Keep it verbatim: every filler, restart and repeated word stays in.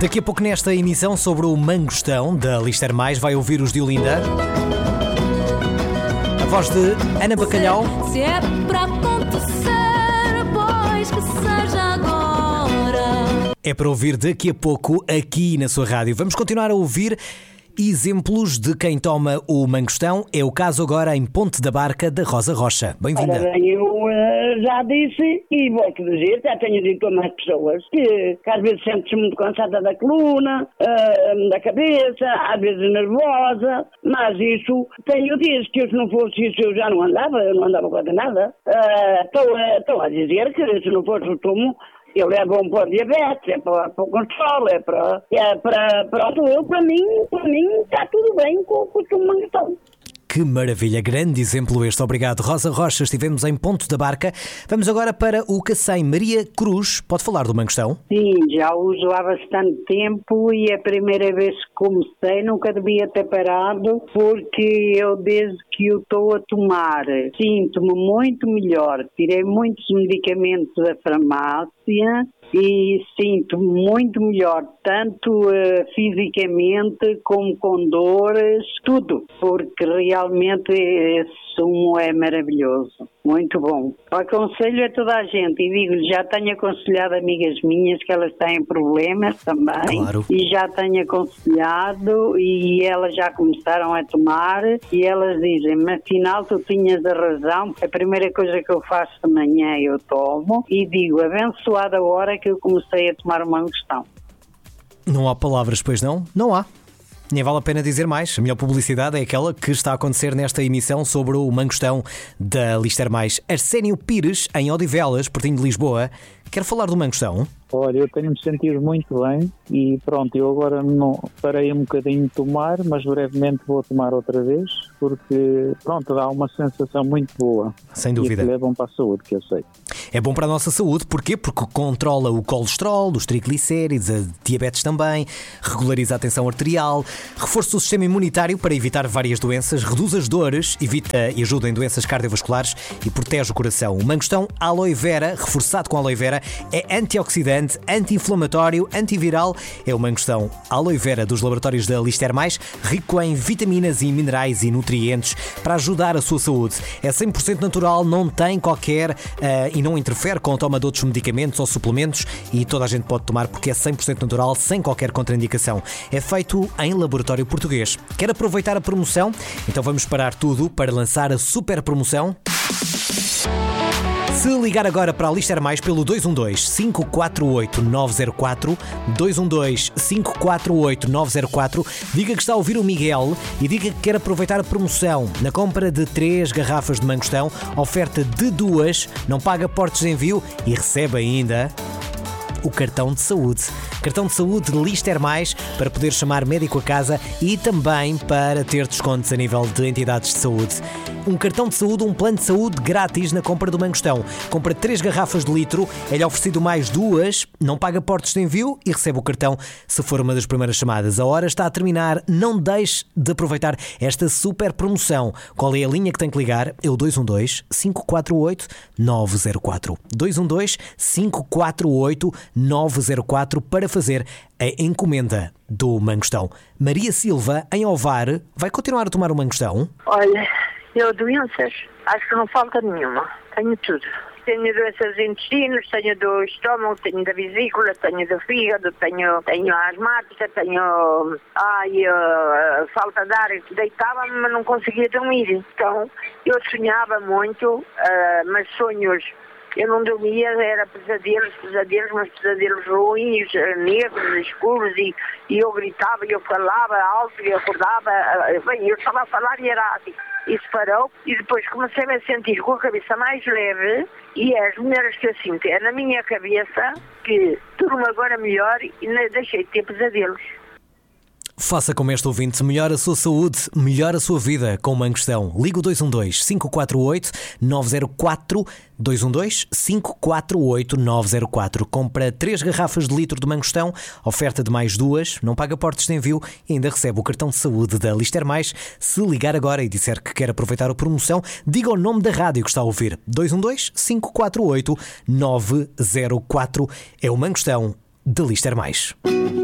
Daqui a pouco nesta emissão sobre o Mangostão da Lister Mais vai ouvir os de Olinda. A voz de Ana Bacalhau. Se é para acontecer, pois que seja agora. É para ouvir daqui a pouco aqui na sua rádio. Vamos continuar a ouvir exemplos de quem toma o Mangostão. É o caso agora em Ponte da Barca da Rosa Rocha. Bem-vinda. Ora bem, eu uh, já disse e vou aqui dizer, já tenho dito a mais pessoas que, que às vezes sente-se muito cansada da coluna, uh, da cabeça, às vezes nervosa, mas isso tenho dias que se não fosse isso eu já não andava, eu não andava quase nada. Estou uh, a dizer que se não fosse o túmulo eu levo um para diabetes, é para, para o controle, é para, é para, pronto, eu para mim, para mim está tudo bem com, com o Mangostão. Que maravilha, grande exemplo este. Obrigado, Rosa Rocha. Estivemos em Ponte da Barca. Vamos agora para o Cacém. Maria Cruz, pode falar do Mangostão? Sim, já uso há bastante tempo e a primeira vez que comecei nunca devia ter parado, porque eu desde que o estou a tomar sinto-me muito melhor. Tirei muitos medicamentos da farmácia e sinto-me muito melhor, tanto uh, fisicamente como com dores, tudo, porque realmente esse sumo é maravilhoso, muito bom. Aconselho a toda a gente e digo-lhe, já tenho aconselhado amigas minhas que elas têm problemas também, claro. E já tenho aconselhado e elas já começaram a tomar e elas dizem, mas afinal tu tinhas a razão, a primeira coisa que eu faço de manhã eu tomo e digo, abençoada a hora que eu comecei a tomar o Mangostão. Não há palavras, pois não? Não há. Nem vale a pena dizer mais. A melhor publicidade é aquela que está a acontecer nesta emissão sobre o Mangostão da Lister Mais. Arsénio Pires, em Odivelas, pertinho de Lisboa, quer falar do Mangostão? Olha, eu tenho-me sentido muito bem e pronto, eu agora não parei um bocadinho de tomar, mas brevemente vou tomar outra vez, porque pronto, dá uma sensação muito boa. Sem dúvida. E é bom para a saúde, que eu sei. É bom para a nossa saúde, porquê? Porque controla o colesterol, os triglicéridos, a diabetes também, regulariza a tensão arterial, reforça o sistema imunitário para evitar várias doenças, reduz as dores, evita e ajuda em doenças cardiovasculares e protege o coração. O Mangostão Aloe Vera, reforçado com aloe vera, é antioxidante, anti-inflamatório, antiviral. É o Mangostão Aloe Vera dos laboratórios da Lister Mais, rico em vitaminas e minerais e nutrientes para ajudar a sua saúde. É cem por cento natural, não tem qualquer uh, e não interfere com a toma de outros medicamentos ou suplementos e toda a gente pode tomar porque é cem por cento natural, sem qualquer contraindicação. É feito em laboratório português. Quer aproveitar a promoção? Então vamos parar tudo para lançar a super promoção. Se ligar agora para a Lister Mais pelo dois um dois, cinco quatro oito, nove zero quatro, dois um dois, cinco quatro oito, nove zero quatro, diga que está a ouvir o Miguel e diga que quer aproveitar a promoção. Na compra de três garrafas de Mangostão, oferta de duas, não paga portos de envio e recebe ainda o cartão de saúde. Cartão de saúde de Lister Mais para poder chamar médico a casa e também para ter descontos a nível de entidades de saúde. Um cartão de saúde, um plano de saúde grátis na compra do Mangostão. Compra três garrafas de litro, é-lhe oferecido mais duas, não paga portos de envio e recebe o cartão se for uma das primeiras chamadas. A hora está a terminar, não deixe de aproveitar esta super promoção. Qual é a linha que tem que ligar? É o dois um dois, cinco quatro oito, nove zero quatro. dois um dois, cinco quatro oito, nove zero quatro para fazer a encomenda do Mangostão. Maria Silva, em Ovar, vai continuar a tomar o Mangostão? Olha, eu doenças, acho que não falta nenhuma. Tenho tudo. Tenho doenças de intestinos, tenho do estômago, tenho da vesícula, tenho do fígado, tenho, tenho asmática, tenho ai, uh, falta de ar. Deitava-me, mas não conseguia dormir. Então, eu sonhava muito, uh, mas sonhos... Eu não dormia, era pesadelos, pesadelos, mas pesadelos ruins, negros, escuros, e, e eu gritava, e eu falava alto, e eu acordava, bem, eu estava a falar e era assim. Isso parou, e depois comecei a sentir com a cabeça mais leve, e é as mulheres que eu sinto, é na minha cabeça que durmo agora melhor e deixei de ter pesadelos. Faça como este ouvinte, melhora a sua saúde, melhora a sua vida com o Mangostão. Liga o dois um dois, cinco quatro oito, nove zero quatro, dois um dois, cinco quatro oito, nove zero quatro. Compra três garrafas de litro de Mangostão, oferta de mais duas, não paga portos de envio e ainda recebe o cartão de saúde da Lister Mais. Se ligar agora e disser que quer aproveitar a promoção, diga o nome da rádio que está a ouvir. dois um dois, cinco quatro oito, nove zero quatro. É o Mangostão da Lister Mais.